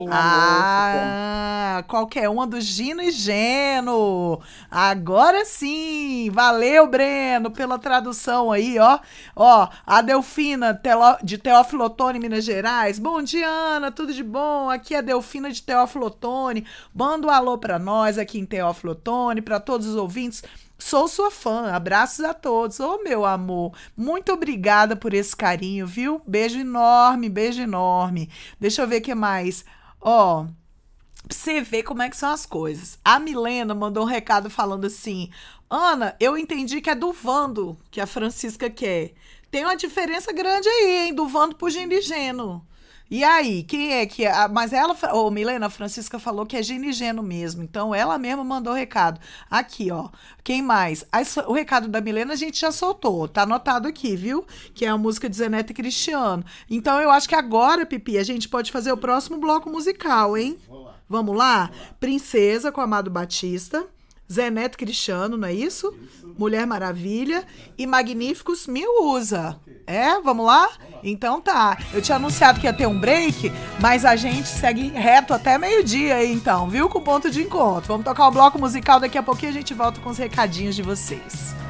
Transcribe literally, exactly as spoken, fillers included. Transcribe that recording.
em amor, suponho. Ah, qualquer uma do Gino e Geno. Agora sim. Valeu, Breno, pela tradução aí, ó. Ó, a Delfina Telo- de Teófilo Otoni, Minas Gerais. Bom dia, Ana, tudo de bom? Aqui é a Delfina de Teófilo Otoni. Manda um alô pra nós aqui em Teófilo Otoni, pra todos os ouvintes. Sou sua fã, abraços a todos. Ô, meu amor, muito obrigada por esse carinho, viu? Beijo enorme, beijo enorme. Deixa eu ver o que mais. Ó, pra você ver como é que são as coisas. A Milena mandou um recado falando assim: Ana, eu entendi que é do Vando que a Francisca quer. Tem uma diferença grande aí, hein? Do Vando pro Ginigeno. E aí, quem é que é? Ah, mas ela, ô Milena, a Francisca falou que é Ginigeno mesmo. Então ela mesma mandou o recado. Aqui, ó. Quem mais? Aí, so- o recado da Milena a gente já soltou. Tá anotado aqui, viu? Que é a música de Zeneto e Cristiano. Então eu acho que agora, Pipi, a gente pode fazer o próximo bloco musical, hein? Vamos lá? Princesa com Amado Batista, Zé Neto Cristiano, não é isso? Mulher Maravilha e Magníficos Me Usa. É? Vamos lá? Então tá. Eu tinha anunciado que ia ter um break, mas a gente segue reto até meio-dia aí, então, viu? Com ponto de encontro. Vamos tocar o bloco musical, daqui a pouquinho a gente volta com os recadinhos de vocês.